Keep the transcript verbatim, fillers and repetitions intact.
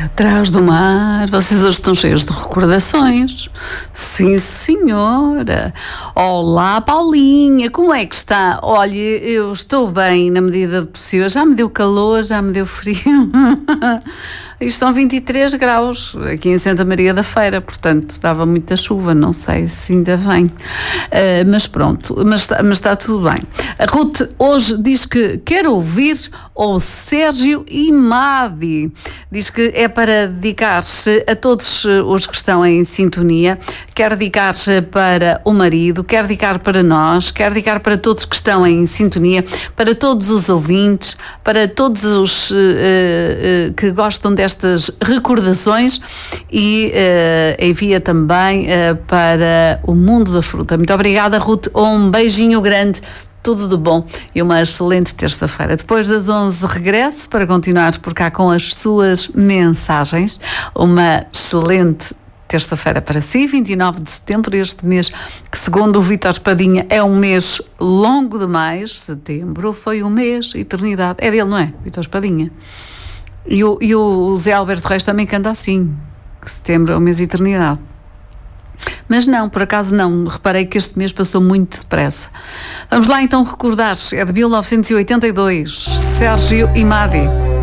atrás do mar. Vocês hoje estão cheios de recordações. Sim, senhora. Olá, Paulinha, como é que está? Olha, eu estou bem na medida do possível. Já me deu calor, já me deu frio. Estão vinte e três graus aqui em Santa Maria da Feira, portanto dava muita chuva, não sei se ainda vem, uh, mas pronto, mas está, mas está tudo bem. A Ruth hoje diz que quer ouvir o Sérgio Imadi, diz que é para dedicar-se a todos os que estão em sintonia, quer dedicar-se para o marido, quer dedicar para nós, quer dedicar para todos que estão em sintonia, para todos os ouvintes, para todos os uh, uh, que gostam desta estas recordações e uh, envia também uh, para o mundo da fruta. Muito obrigada, Ruth, um beijinho grande, tudo de bom e uma excelente terça-feira. Depois das onze regresso para continuar por cá com as suas mensagens. Uma excelente terça-feira para si, vinte e nove de setembro, este mês que, segundo o Vítor Espadinha, é um mês longo demais. Setembro foi um mês, eternidade. É dele, não é? Vítor Espadinha. E o, e o Zé Alberto Reis também canta assim, que setembro é o mês de eternidade. Mas não, por acaso não, reparei que este mês passou muito depressa. Vamos lá então recordar, é de mil novecentos e oitenta e dois, Sérgio Imadi.